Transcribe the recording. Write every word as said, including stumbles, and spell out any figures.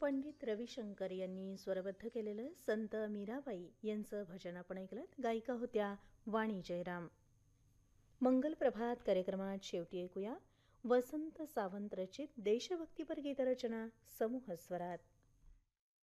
पंडित रविशंकर यांनी स्वरबद्ध केलेलं संत मीराबाई यांचं भजन आपण ऐकलं. गायिका होत्या वाणी जयराम. मंगल प्रभात कार्यक्रमात शेवटी ऐकूया वसंत सावंत रचित देशभक्तीपर गीतरचना समूह स्वरात.